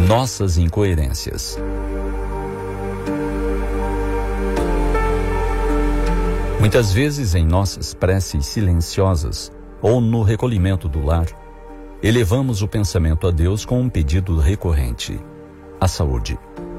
nossas incoerências. Muitas vezes, em nossas preces silenciosas ou no recolhimento do lar, elevamos o pensamento a Deus com um pedido recorrente: a saúde.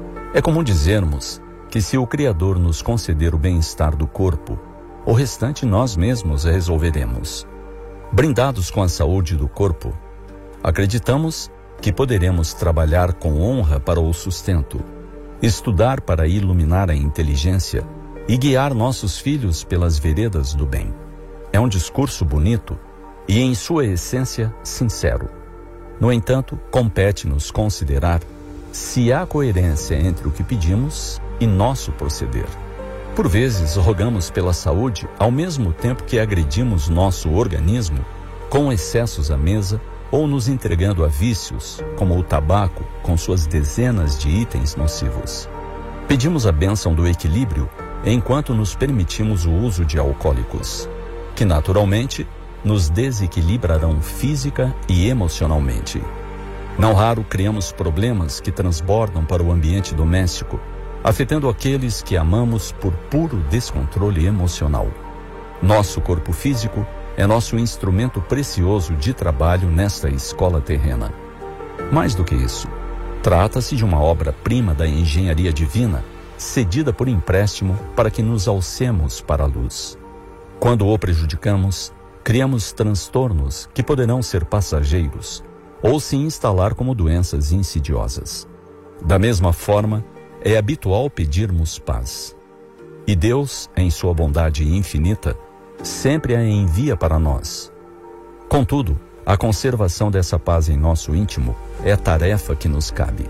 É comum dizermos que se o Criador nos conceder o bem-estar do corpo, o restante nós mesmos resolveremos. Brindados com a saúde do corpo, acreditamos que poderemos trabalhar com honra para o sustento, estudar para iluminar a inteligência e guiar nossos filhos pelas veredas do bem. É um discurso bonito e, em sua essência, sincero. No entanto, compete-nos considerar se há coerência entre o que pedimos e nosso proceder. Por vezes, rogamos pela saúde ao mesmo tempo que agredimos nosso organismo com excessos à mesa ou nos entregando a vícios, como o tabaco, com suas dezenas de itens nocivos. Pedimos a bênção do equilíbrio enquanto nos permitimos o uso de alcoólicos, que naturalmente nos desequilibrarão física e emocionalmente. Não raro criamos problemas que transbordam para o ambiente doméstico, afetando aqueles que amamos por puro descontrole emocional. Nosso corpo físico é nosso instrumento precioso de trabalho nesta escola terrena. Mais do que isso, trata-se de uma obra-prima da engenharia divina, cedida por empréstimo para que nos alcemos para a luz. Quando o prejudicamos, criamos transtornos que poderão ser passageiros ou se instalar como doenças insidiosas. Da mesma forma, é habitual pedirmos paz. E Deus, em sua bondade infinita, sempre a envia para nós. Contudo, a conservação dessa paz em nosso íntimo é a tarefa que nos cabe.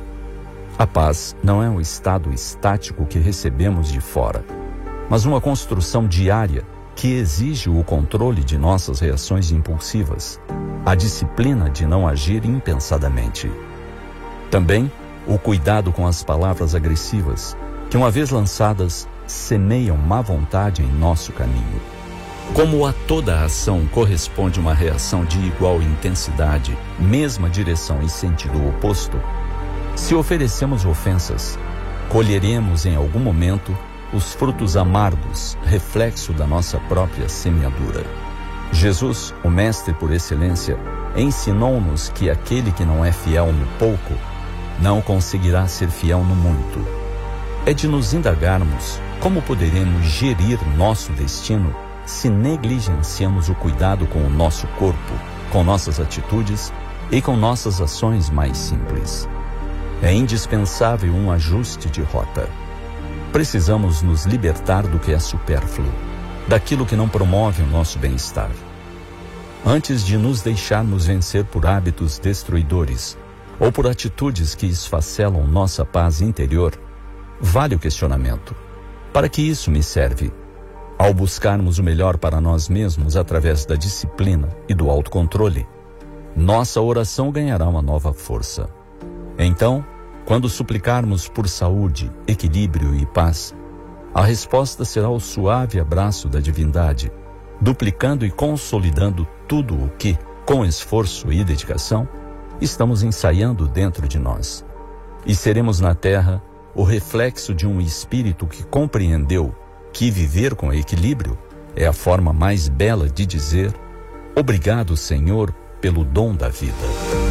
A paz não é um estado estático que recebemos de fora, mas uma construção diária que exige o controle de nossas reações impulsivas, a disciplina de não agir impensadamente. Também o cuidado com as palavras agressivas, que uma vez lançadas, semeiam má vontade em nosso caminho. Como a toda ação corresponde uma reação de igual intensidade, mesma direção e sentido oposto, se oferecemos ofensas, colheremos em algum momento os frutos amargos, reflexo da nossa própria semeadura. Jesus, o Mestre por excelência, ensinou-nos que aquele que não é fiel no pouco, não conseguirá ser fiel no muito. É de nos indagarmos como poderemos gerir nosso destino se negligenciamos o cuidado com o nosso corpo, com nossas atitudes e com nossas ações mais simples. É indispensável um ajuste de rota. Precisamos nos libertar do que é supérfluo, daquilo que não promove o nosso bem-estar. Antes de nos deixarmos vencer por hábitos destruidores ou por atitudes que esfacelam nossa paz interior, vale o questionamento: para que isso me serve? Ao buscarmos o melhor para nós mesmos através da disciplina e do autocontrole, nossa oração ganhará uma nova força. Então, quando suplicarmos por saúde, equilíbrio e paz, a resposta será o suave abraço da divindade, duplicando e consolidando tudo o que, com esforço e dedicação, estamos ensaiando dentro de nós. E seremos na terra o reflexo de um espírito que compreendeu que viver com equilíbrio é a forma mais bela de dizer: obrigado, Senhor, pelo dom da vida.